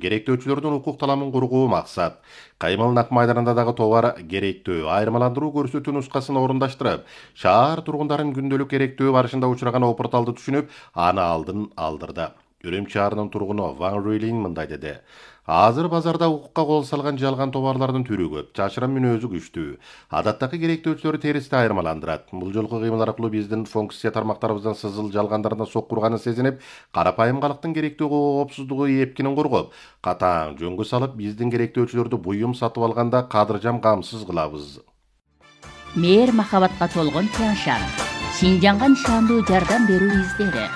керектөөчүлөрдүн укук таламын кургуу максат. Каймыл Нак майданында дагы товар керектөө айырмаландыруу көрсөтүү нускасын орундаштырып, шаар тургундарын күндөлүк керектөө барышында учураган опурталды түшүнүп, аны алдын алдырды. Үрүмчү шаарынын тургуну Ван Руйлин мындай деди. Азыр базарда укукка кол салган жалган товарлардын түрү көп, чачырым мүнөзү күчтүү. Адаттагы керектөөчүлөрү теристи айырмаландырат. Бул жолку кыймыл аркылуу биздин функция тармактарыбыздын сызыл жалгандарына соккурганын сезинип, карапайым калктын керектөө коопсуздугу эпкинин коргоп, катаң жөнгө салып, биздин керектөөчүлөрдү буюм сатып алганда кадыржам камсыз кылабыз. Мээр махабатка толгон Тяншан. Шинжанга нишандуу жардам берүү издери.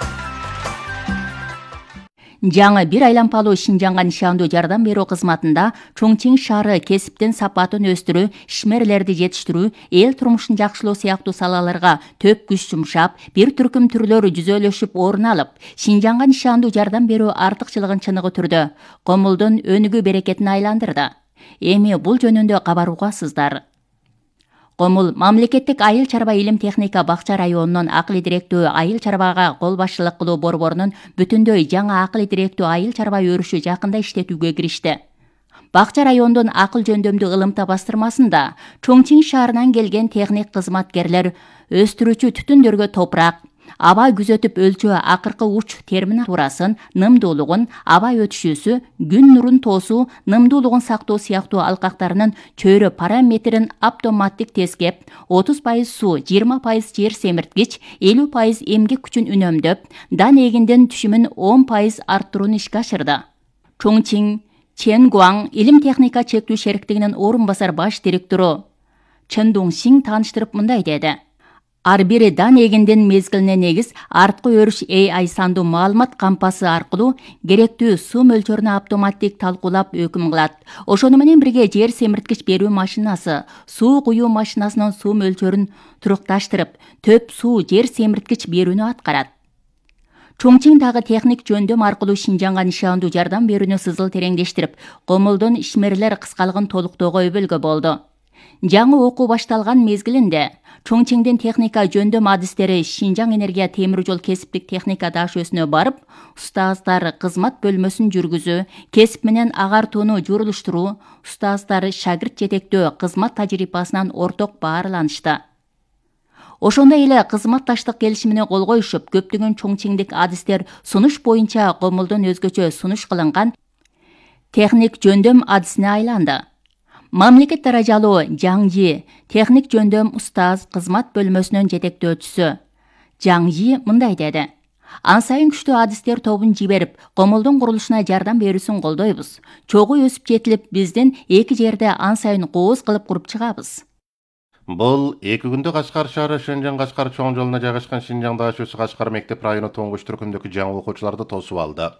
Жаңы бир айлампалуу Шинжанга нишандуу жардам берүү кызматында Чоңчиң шаары кесиптин сапатын өстүрүү, ишмерлерди жетиштирүү, эл турмушун жакшылоо сыяктуу салаларга төп күч жумшап, бир түркүм түрлөр жүзөлөшүп орун алып, Шинжанга нишандуу жардам берүү артыкчылыгын чыныгы түрдө Комулдун өнүгүү берекетине айландырды. Эми бул жөнүндө кабаруугасыздар. Комул мамлекеттик айыл чарба илим техника бакча районунун акыл директөө айыл чарбага кол башчылык кылуу борборунун бүтүндөй жаңы акыл директөө айыл чарба өрүшү жакында иштетүүгө киришти. Бакча райондун акыл жөндөмдүү ылымта бастырмасында Чоңчиң шаарынан келген техник кызматкерлер өстүрүүчү түтүндөргө топурак, аба күзөтүп өлчөө акыркы уч температурасын, нымдуулугун, аба өтүшүүсү, күн нурун тоосуу, нымдуулугун сактоо сыяктуу алкактарынын чөйрө параметрин автоматтик тескеп, 30% суу, 20% жер семирткич, 50% эмгек күчүн үнөмдөп, дан эгиндин түшүмүн 10% арттырууну ишке ашырды. Чоңчиң Ченгуаң илим техника чектүү шериктигинин орун басар баш директору Чын Дуңсиң тааныштырып мындай деди. Ар бири дан эгиндин мезгилине негиз арткы өрүш AI сандуу маалымат кампасы аркылуу керектүү суу мөлчөрүнө автоматтик талкуулап өкүм кылат. Ошону менен бирге жер семирткич берүү машинасы суу куюу машинасынын суу мөлчөрүн турукташтырып, төп суу жер семирткич берүүнү аткарат. Чоңчиң дагы техник жөндөм аркылуу Шинжанга нишандуу жардам берүүнү сызыл тереңдештирип, Комулдун ишмерлер кыскалыгын толуктоого өбөлгө болду. Жаңы окуу башталган мезгилинде Чоңчиңдин техника жөндөм адистери Шинжаң энергия темир жол кесиптик техника дашөөсүнө барып, устаздар кызмат бөлмөсүн жүргүзүү, кесип менен агартууну журулуштуруу, устаздар шагирт жетектөө кызмат тажрыйбасынан орток баарланышты. Ошондой эле кызматташтык келишимине кол коюшуп, көптөгөн чоңчиңдик адистер сунуш боюнча Комулдун өзгөчө сунуш кылынган техник жөндөм адисине айланды. Мамлекет даражалуу Жаңжи техник жөндөм устаз кызмат бөлмөсүнүн жетектөөчүсү Жаңжи мындай деди. Ан сайын күчтүү адистер тобун жиберип, Комулдун курулушуна жардам берүүсүн колдойбуз. Чогуу өсүп жетилип, биздин эки жерде ан сайын кооз кылып куруп чыгабыз. Бул эки күндө Кашкар шаары Шенжен Кашкар чоң жолуна жайгашкан Шинжаң дашөөсү Кашкар мектеп району тоңгуч түркүмдөгү жаңы окуучуларды тосуп алды.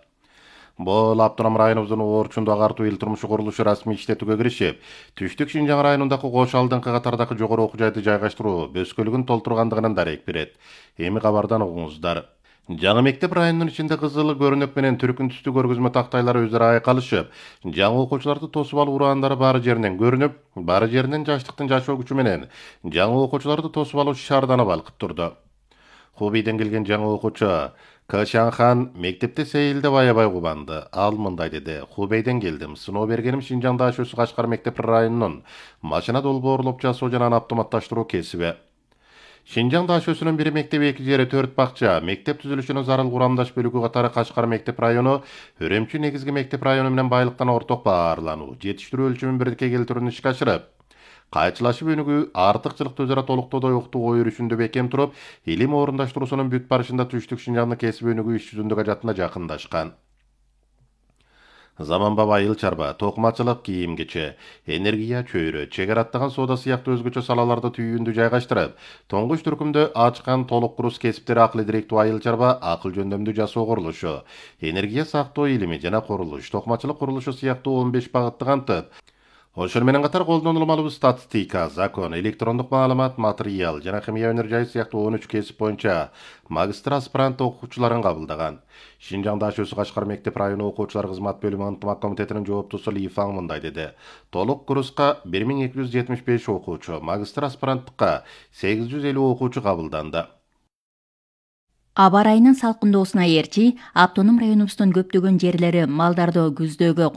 Бул автоном районубуздун Орчунду агартуу эл турмушу курулушу расмий иштетүүгө киришип, Түштүк Шинжаң районундагы кош алдыңкы катардагы жогору окуу жайды жайгаштыруу бөскөлүгүн толтургандыгынан дарек берет. Эми кабардан угуңуздар. Жаңы мектеп районунун ичинде кызыл көрүнөк менен түркүн түстүү көргөзмө тактайлары өзара айкалышып, жаңы окуучуларды тосуп алуу ураандары баары жеринен көрүнүп, баары жеринен жаштыктын жашоо күчү менен жаңы окуучуларды тосуп алуу шаарданып балкып турду. Хубейден келген жаңы окуучу Качанхан мектепте сейилдеп аябай кубанды. Ал мындай деди. Хубейден келдим. Сыноо бергеним Шинжаң дашөөсү Кашкар мектеп районунун машина долбоорлоп жасоо жана автоматташтыруу кесиби. Шинжаң дашөөсүнүн бир мектеби, эки жери 4 бакча, мектеп түзүлүшүнүн зарыл курамдаш бөлүгү катары Кашкар мектеп району, Үрүмчү негизги мектеп району менен байлыктан орток баарлануу, жетиштирүү өлчөмүн бирдикке келтирүүнү ишке ашырып, кайчылашып өнүгүү, артыкчылыкты өзара толуктоодой уктуу ой өрүшүндө бекем туруп, илим орундаштыруусунун бүт барышында Түштүк Шинжаңдын кесип өнүгүү иш жүзүндөгү ажатына жакындашкан. Заманбап айыл чарба, токумачылык, кийим кече, энергия чөйрө, чегара аттаган соода сыяктуу өзгөчө салаларды түйүүндү жайгаштырып, тоңгуч түркүмдө ачкан толук курус кесиптери акыл директүү айыл чарба, акыл жөндөмдүү жасоо курулушу, энергия сактоо илими жана курулуш, токумачылык курулушу сыяктуу 15 багытты камтып, ошол менен катар колдонулмалуу статистика, закон, электрондук маалымат, материал жана химия өнөр жайы сыяктуу 13 кесип боюнча магистр аспирант окуучуларын кабылдаган. Шинжаң дашөөсү Кашкар мектеп району окуучулар кызмат бөлүмү ынтымак комитетинин жооптусу Ли Фаң мындай деди. Толук курска 1275 окуучу, магистр аспиранттыкка 850 окуучу кабылданды. Аба ырайынын салкындоосуна ээрчи, автоном районубуздун көптөгөн жерлери малдарды күздөгү